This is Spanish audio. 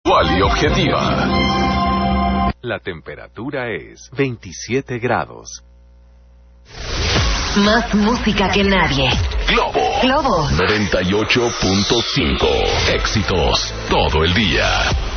Actual y objetiva. La temperatura es 27 grados. Más música que nadie. Globo 98.5. Éxitos todo el día.